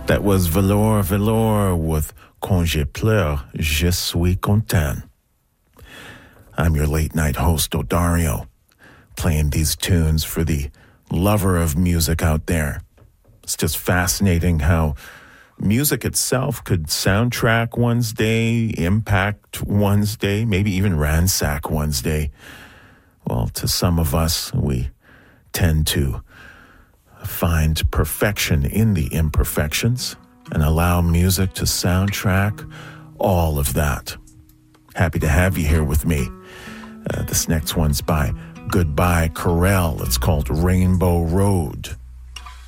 That was Velour Velour with Quand je pleure, je suis content. I'm your late night host, Odario, playing these tunes for the lover of music out there. It's just fascinating how music itself could soundtrack one's day, impact one's day, maybe even ransack one's day. Well, to some of us, we tend to find perfection in the imperfections and allow music to soundtrack all of that. Happy to have you here with me. This next one's by Goodbye Corel. It's called Rainbow Road.